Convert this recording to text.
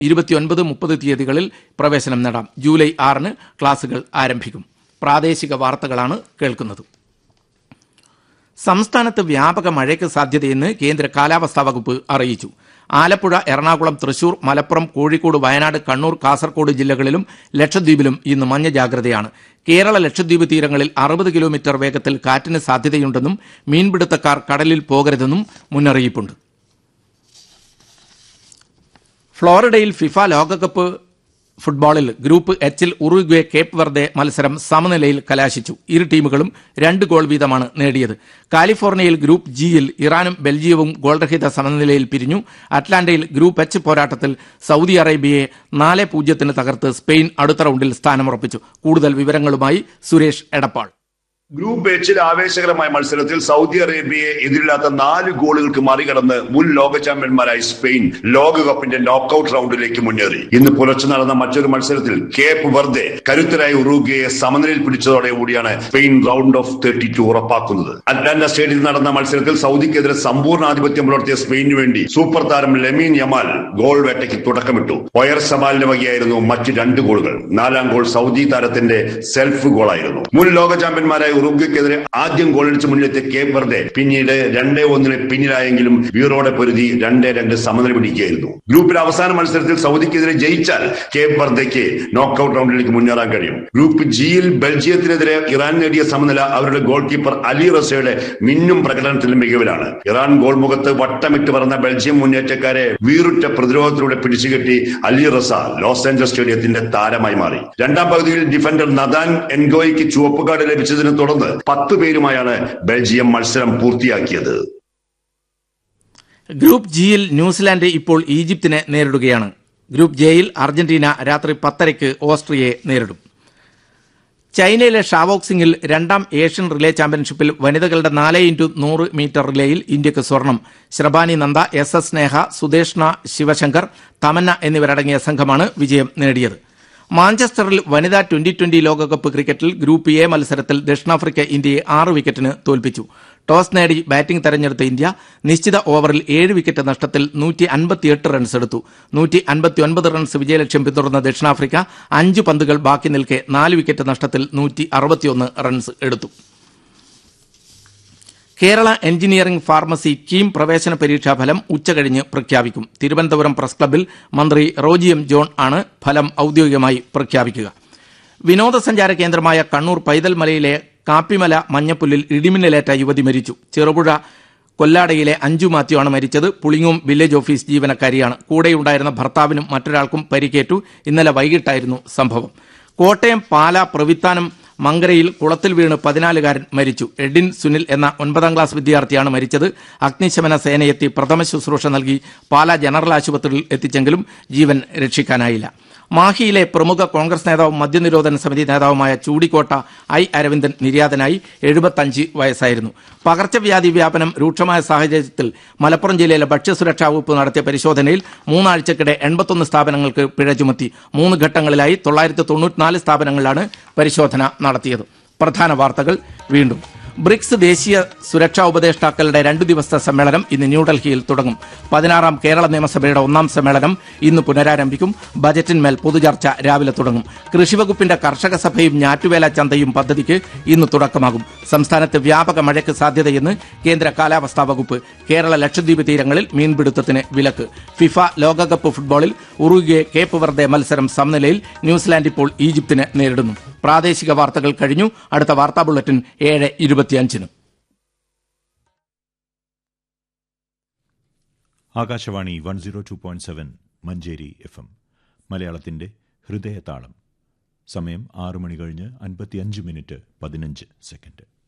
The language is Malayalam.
29-30 തീയതികളിൽ പ്രവേശനം നേടാം. ജൂലൈ 6 ക്ലാസുകൾ ആരംഭിക്കും. പ്രാദേശിക വാർത്തകളാണ് കേൾക്കുന്നത്. സംസ്ഥാനത്ത് വ്യാപക മഴയ്ക്ക് സാധ്യതയെന്ന് കേന്ദ്ര കാലാവസ്ഥാ വകുപ്പ് അറിയിച്ചു. ആലപ്പുഴ, എറണാകുളം, തൃശൂർ, മലപ്പുറം, കോഴിക്കോട്, വയനാട്, കണ്ണൂർ, കാസർകോട് ജില്ലകളിലും ലക്ഷദ്വീപിലും ഇന്ന് മഞ്ഞ ജാഗ്രതയാണ്. കേരള ലക്ഷദ്വീപ് തീരങ്ങളിൽ 60 കിലോമീറ്റർ വേഗത്തിൽ കാറ്റിന് സാധ്യതയുണ്ടെന്നും മീൻപിടുത്തക്കാർ കടലിൽ പോകരുതെന്നും മുന്നറിയിപ്പുണ്ട്. ഫ്ലോറിഡയിൽ ഫിഫ ലോകകപ്പ് ഫുട്ബോളിൽ ഗ്രൂപ്പ് എച്ചിൽ ഉറുഗ്വേ കേപ്പ് വെർദെ മത്സരം സമനിലയിൽ കലാശിച്ചു. ഇരു ടീമുകളും 2 ഗോൾ വീതമാണ് നേടിയത്. കാലിഫോർണിയയിൽ ഗ്രൂപ്പ് ജിയിൽ ഇറാനും ബെൽജിയവും ഗോൾരഹിത സമനിലയിൽ പിരിഞ്ഞു. അറ്റ്ലാന്റയിൽ ഗ്രൂപ്പ് എച്ച് പോരാട്ടത്തിൽ സൗദി അറേബ്യയെ 4-0 തകർത്ത് സ്പെയിൻ അടുത്ത റൌണ്ടിൽ സ്ഥാനമുറപ്പിച്ചു. കൂടുതൽ വിവരങ്ങളുമായി സുരേഷ് എടപ്പാൾ. ഗ്രൂപ്പ് എച്ചിൽ ആവേശകരമായ മത്സരത്തിൽ സൗദി അറേബ്യയെ എതിരില്ലാത്ത 4 ഗോളുകൾക്ക് മറികടന്ന് മുൻ ലോക ചാമ്പ്യന്മാരായ സ്പെയിൻ ലോകകപ്പിന്റെ നോക്കൌട്ട് റൌണ്ടിലേക്ക് മുന്നേറി. ഇന്ന് പുലർച്ചെ നടന്ന മറ്റൊരു മത്സരത്തിൽ കേപ്പ് വെർദെ കരുത്തരായ ഉറുഗ്വയെ സമനിലയിൽ പിടിച്ചതോടെ കൂടിയാണ് സ്പെയിൻ റൌണ്ട് ഓഫ് 32 ഉറപ്പാക്കുന്നത്. അറ്റ്ലാന്റ സ്റ്റേഡിയത്തിൽ നടന്ന മത്സരത്തിൽ സൗദിക്കെതിരെ സമ്പൂർണ്ണ ആധിപത്യം പുലർത്തിയ സ്പെയിനു വേണ്ടി സൂപ്പർ താരം ലമീൻ യമാൽ ഗോൾ വേട്ടയ്ക്ക് തുടക്കമിട്ടു. ഒയർ സബാലിന്റെ വകയായിരുന്നു മറ്റ് 2 ഗോളുകൾ. 4ാം ഗോൾ സൗദി താരത്തിന്റെ സെൽഫ് ഗോളായിരുന്നു. മുൻ ലോക ചാമ്പ്യന്മാരായ ഉറുഗ്വയ്ക്കെതിരെ ആദ്യം ഗോളടിച്ച് മുന്നിലെത്തിയ കേപ്പ് വെർദെ പിന്നീട് 2-1 പിന്നിലായെങ്കിലും വീറോടെ പൊരുതി 2-2 സമനില പിടിക്കുകയായിരുന്നു. ഗ്രൂപ്പിലെ അവസാന മത്സരത്തിൽ സൗദിക്കെതിരെ ജയിച്ചാൽ കേപ്പ് വെർദയ്ക്ക് നോക്കൌട്ട് റൌണ്ടിലേക്ക് മുന്നേറാൻ കഴിയും. ഗ്രൂപ്പ് ജിയിൽ ബെൽജിയത്തിനെതിരെ ഇറാൻ നേടിയ സമനില അവരുടെ ഗോൾ കീപ്പർ അലി റസയുടെ മിന്നും പ്രകടനത്തിലും മികവിലാണ്. ഇറാൻ ഗോൾ മുഖത്ത് വട്ടമിട്ട് പറന്ന ബെൽജിയം മുന്നേറ്റക്കാരെ വീറുറ്റ പ്രതിരോധത്തിലൂടെ പിടിച്ചുകെട്ടി അലി റസ ലോസ് ഏഞ്ചൽസ് സ്റ്റേഡിയത്തിന്റെ താരമായി മാറി. 2ാം പകുതിയിൽ ഡിഫൻഡർ നദാൻ എൻഗോയ്ക്ക് ചുവപ്പ് കാർഡ് ലഭിച്ചതിനെ തുടർന്ന് 10 പേരുമായാണ് ബെൽജിയം മത്സരം പൂർത്തിയാക്കിയത്. ഗ്രൂപ്പ് ജിയിൽ ന്യൂസിലാൻഡ് ഇപ്പോൾ ഈജിപ്തിനെ നേരിടുകയാണ്. ഗ്രൂപ്പ് ജെയിൽ അർജന്റീന രാത്രി 10:30 ഓസ്ട്രിയയെ നേരിടും. ചൈനയിലെ ഷാവോക്സിംഗിൽ 2ാം ഏഷ്യൻ റിലേ ചാമ്പ്യൻഷിപ്പിൽ വനിതകളുടെ 4x100 മീറ്റർ റിലേയിൽ ഇന്ത്യക്ക് സ്വർണം. ശ്രബാനി നന്ദ, SS സ്നേഹ, സുദേഷ്ണ ശിവശങ്കർ, തമന്ന എന്നിവരടങ്ങിയ സംഘമാണ് വിജയം നേടിയത്. മാഞ്ചസ്റ്ററിൽ വനിതാ 2020 ലോകകപ്പ് ക്രിക്കറ്റിൽ ഗ്രൂപ്പ് എ മത്സരത്തിൽ ദക്ഷിണാഫ്രിക്ക ഇന്ത്യയെ 6 വിക്കറ്റിന് തോൽപ്പിച്ചു. ടോസ് നേടി ബാറ്റിംഗ് തെരഞ്ഞെടുത്ത ഇന്ത്യ നിശ്ചിത ഓവറിൽ 7 വിക്കറ്റ് നഷ്ടത്തിൽ 158 റൺസ് എടുത്തു. 159 റൺസ് വിജയലക്ഷ്യം പിന്തുടർന്ന ദക്ഷിണാഫ്രിക്ക 5 പന്തുകൾ ബാക്കി നിൽക്കെ 4 വിക്കറ്റ് നഷ്ടത്തിൽ 161 റൺസ് എടുത്തു. കേരള എഞ്ചിനീയറിംഗ് ഫാർമസി കീം പ്രവേശന പരീക്ഷാ ഫലം ഉച്ചകഴിഞ്ഞ് പ്രഖ്യാപിക്കും. തിരുവനന്തപുരം പ്രസ് ക്ലബ്ബിൽ മന്ത്രി റോജി എം ജോൺ ആണ് ഫലം ഔദ്യോഗികമായി പ്രഖ്യാപിക്കുക. വിനോദസഞ്ചാര കേന്ദ്രമായ കണ്ണൂർ പൈതൽമലയിലെ കാപ്പിമല മഞ്ഞപ്പുല്ലിൽ ഇടിമിന്നലേറ്റ യുവതി മരിച്ചു. ചെറുപുഴ കൊല്ലാടയിലെ അഞ്ജു മാത്യു ആണ് മരിച്ചത്. Pulingome village office ജീവനക്കാരിയാണ്. കൂടെയുണ്ടായിരുന്ന ഭർത്താവിനും മറ്റൊരാൾക്കും പരിക്കേറ്റു. ഇന്നലെ വൈകിട്ടായിരുന്നു സംഭവം. കോട്ടയം പാല പ്രവിത്താനം മങ്കരയിൽ കുളത്തിൽ വീണ് 14-കാരൻ മരിച്ചു. എഡിൻ സുനിൽ എന്ന 9ാം ക്ലാസ് വിദ്യാർത്ഥിയാണ് മരിച്ചത്. അഗ്നിശമന സേനയെത്തി പ്രഥമ ശുശ്രൂഷ നൽകി പാല ജനറൽ ആശുപത്രിയിൽ എത്തിച്ചെങ്കിലും ജീവൻ രക്ഷിക്കാനായില്ല. മാഹിയിലെ പ്രമുഖ കോൺഗ്രസ് നേതാവും മദ്യനിരോധന സമിതി നേതാവുമായ ചൂടിക്കോട്ട അരവിന്ദൻ നിര്യാതനായി. 75 വയസ്സായിരുന്നു. പകർച്ചവ്യാധി വ്യാപനം രൂക്ഷമായ സാഹചര്യത്തിൽ മലപ്പുറം ജില്ലയിലെ ഭക്ഷ്യസുരക്ഷാ വകുപ്പ് നടത്തിയ പരിശോധനയിൽ 3 ആഴ്ചക്കിടെ 81 സ്ഥാപനങ്ങൾക്ക് പിഴ ചുമത്തി. 3 ഘട്ടങ്ങളിലായി 994 സ്ഥാപനങ്ങളിലാണ് പരിശോധന നടത്തിയത്. പ്രധാന വാർത്തകൾ വീണ്ടും. ബ്രിക്സ് ദേശീയ സുരക്ഷാ ഉപദേഷ്ടാക്കളുടെ 2 ദിവസത്തെ സമ്മേളനം ഇന്ന് ന്യൂഡൽഹിയിൽ തുടങ്ങും. 16ാം കേരള നിയമസഭയുടെ 1ാം സമ്മേളനം ഇന്ന് പുനരാരംഭിക്കും. ബജറ്റിന്മേൽ പൊതുചർച്ച രാവിലെ തുടങ്ങും. കൃഷിവകുപ്പിന്റെ കർഷക സഭയും ഞാറ്റുവേല ചന്തയും പദ്ധതിക്ക് ഇന്ന് തുടക്കമാകും. സംസ്ഥാനത്ത് വ്യാപക മഴയ്ക്ക് സാധ്യതയെന്ന് കേന്ദ്ര കാലാവസ്ഥാ വകുപ്പ്. കേരള ലക്ഷദ്വീപ് തീരങ്ങളിൽ മീൻപിടുത്തത്തിന് വിലക്ക്. ഫിഫ ലോകകപ്പ് ഫുട്ബോളിൽ ഉറുഗ്വേ കേപ്പ് വെർദെ മത്സരം സമനിലയിൽ. ന്യൂസിലാൻഡ് ഇപ്പോൾ ഈജിപ്തിനെ നേരിടുന്നു. പ്രാദേശിക വാർത്തകൾ കഴിഞ്ഞു. അടുത്ത വാർത്താ ബുള്ളറ്റിൻ 7:25. ആകാശവാണി 102.7 മഞ്ചേരി FM മലയാളത്തിന്റെ ഹൃദയതാളം. സമയം 6 മണി കഴിഞ്ഞ് 55 മിനിറ്റ് 15 സെക്കൻഡ്.